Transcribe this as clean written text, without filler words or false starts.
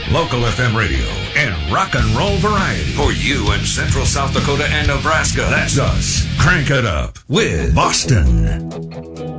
Local FM radio and rock and roll variety. For you in Central South Dakota and Nebraska. That's us. Crank it up with Boston.